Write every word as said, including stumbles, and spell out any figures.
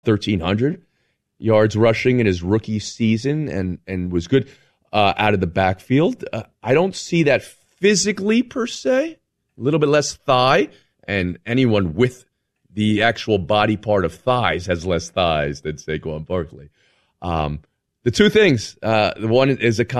thirteen hundred yards rushing in his rookie season and, and was good uh, out of the backfield. Uh, I don't see that physically per se. A little bit less thigh, and anyone with the actual body part of thighs has less thighs than Saquon Barkley. Um, the two things, uh, the one is a